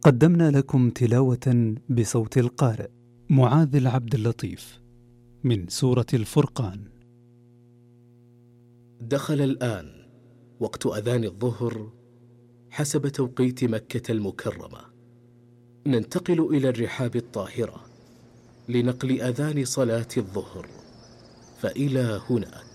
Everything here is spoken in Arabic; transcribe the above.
قدمنا لكم تلاوة بصوت القارئ معاذ العبد اللطيف من سورة الفرقان. دخل الآن وقت أذان الظهر حسب توقيت مكة المكرمة. ننتقل إلى الرحاب الطاهرة لنقل أذان صلاة الظهر، فإلى هناك.